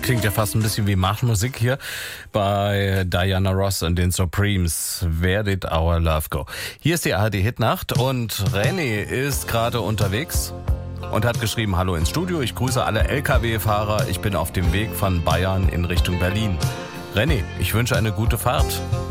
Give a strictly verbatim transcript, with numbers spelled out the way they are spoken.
klingt ja fast ein bisschen wie Marschmusik hier bei Diana Ross und den Supremes. Where did our love go? Hier ist die A R D-Hitnacht und René ist gerade unterwegs und hat geschrieben, hallo ins Studio, ich grüße alle L K W-Fahrer, ich bin auf dem Weg von Bayern in Richtung Berlin. René, ich wünsche eine gute Fahrt.